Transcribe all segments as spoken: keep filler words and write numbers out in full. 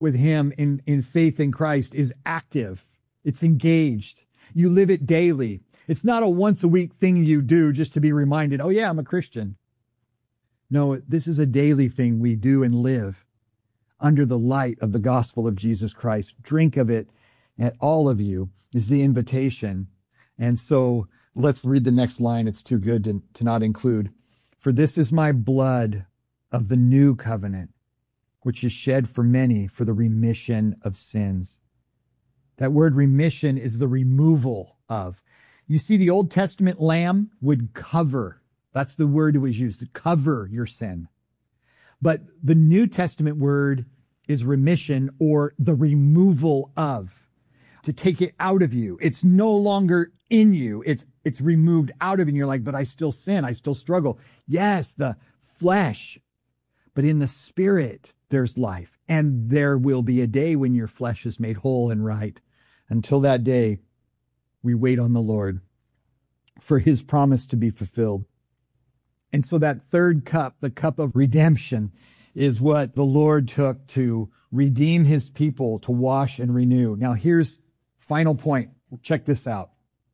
with him in, in faith in Christ is active. It's engaged. You live it daily. It's not a once a week thing you do just to be reminded, oh yeah, I'm a Christian. No, this is a daily thing we do and live under the light of the gospel of Jesus Christ. Drink of it, and all of you, is the invitation. And so let's read the next line. It's too good to, to not include. For this is my blood of the new covenant, which is shed for many for the remission of sins. That word remission is the removal of. You see, the Old Testament lamb would cover. That's the word that was used, to cover your sin. But the New Testament word is remission, or the removal of. To take it out of you. It's no longer in you. It's it's removed out of you. And you're like, but I still sin. I still struggle. Yes, the flesh. But in the spirit, there's life. And there will be a day when your flesh is made whole and right. Until that day, we wait on the Lord for his promise to be fulfilled. And so that third cup, the cup of redemption, is what the Lord took to redeem his people, to wash and renew. Now here's final point. Check this out.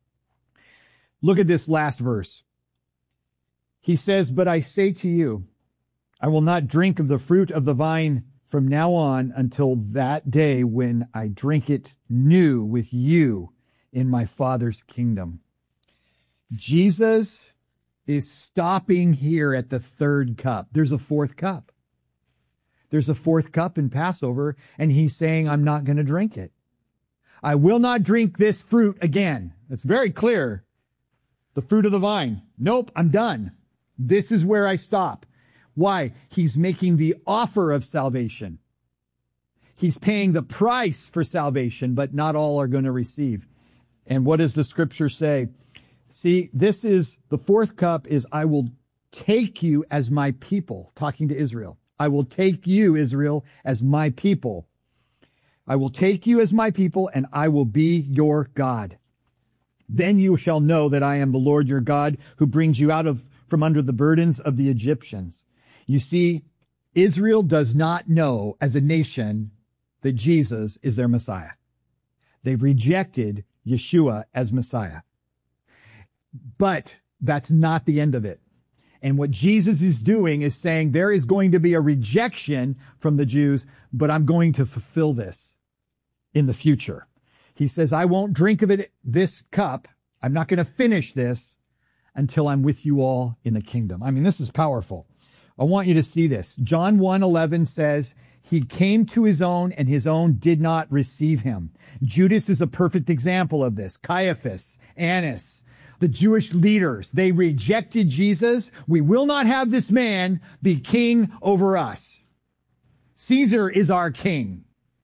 Look at this last verse. He says, but I say to you, I will not drink of the fruit of the vine from now on until that day when I drink it new with you in my Father's kingdom. Jesus is stopping here at the third cup. There's a fourth cup. There's a fourth cup in Passover, and he's saying, I'm not going to drink it. I will not drink this fruit again. It's very clear. The fruit of the vine. Nope, I'm done. This is where I stop. Why? He's making the offer of salvation. He's paying the price for salvation, but not all are going to receive. And what does the scripture say? See, this is, the fourth cup is, I will take you as my people, talking to Israel. I will take you, Israel, as my people. I will take you as my people, and I will be your God. Then you shall know that I am the Lord your God, who brings you out of from under the burdens of the Egyptians. You see, Israel does not know as a nation that Jesus is their Messiah. They've rejected Yeshua as Messiah. But that's not the end of it. And what Jesus is doing is saying there is going to be a rejection from the Jews, but I'm going to fulfill this in the future. He says, I won't drink of it, this cup. I'm not going to finish this until I'm with you all in the kingdom. I mean, this is powerful. I want you to see this. John one eleven says, he came to his own, and his own did not receive him. Judas is a perfect example of this. Caiaphas, Annas, the Jewish leaders, they rejected Jesus. We will not have this man be king over us. Caesar is our king.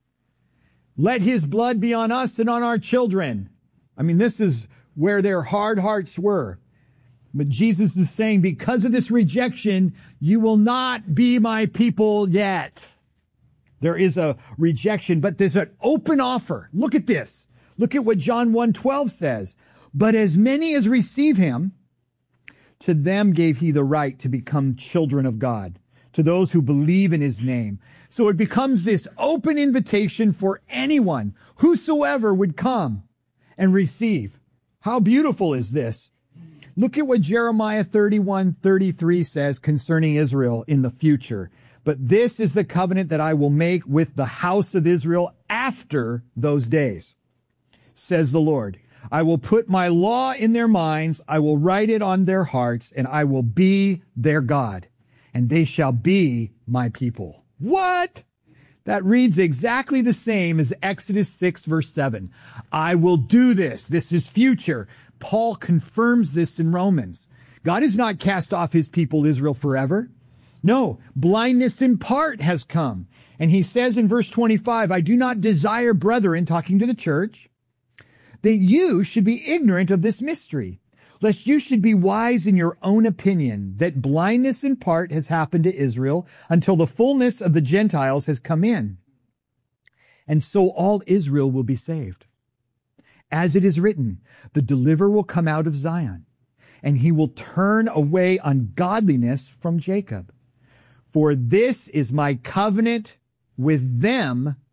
Let his blood be on us and on our children. I mean, this is where their hard hearts were. But Jesus is saying, because of this rejection, you will not be my people yet. There is a rejection, but there's an open offer. Look at this. Look at what John one twelve says. But as many as receive him, to them gave he the right to become children of God, to those who believe in his name. So it becomes this open invitation for anyone, whosoever would come and receive. How beautiful is this? Look at what Jeremiah thirty-one thirty-three says concerning Israel in the future. But this is the covenant that I will make with the house of Israel after those days, says the Lord. I will put my law in their minds, I will write it on their hearts, and I will be their God, and they shall be my people. What? That reads exactly the same as Exodus six verse seven. I will do this. This is future. Paul confirms this in Romans. God has not cast off his people Israel forever. No, blindness in part has come. And he says in verse twenty-five, I do not desire, brethren, talking to the church, that you should be ignorant of this mystery, lest you should be wise in your own opinion, that blindness in part has happened to Israel until the fullness of the Gentiles has come in. And so all Israel will be saved. As it is written, the deliverer will come out of Zion, and he will turn away ungodliness from Jacob. For this is my covenant with them,